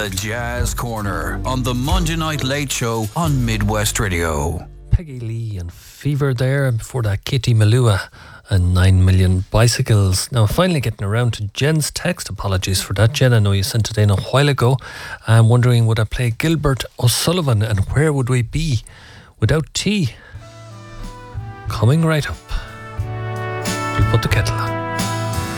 The Jazz Corner on the Monday Night Late Show on Midwest Radio. Peggy Lee and Fever there, and before that Kitty Malua and 9 Million Bicycles. Now finally getting around to Jen's text. Apologies for that, Jen. I know you sent it in a while ago. I'm wondering, would I play Gilbert O'Sullivan and where would we be without tea? Coming right up. We'll put the kettle on.